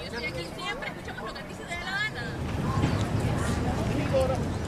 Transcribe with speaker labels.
Speaker 1: Yo estoy aquí siempre, escuchamos lo que a ti se te dé la gana.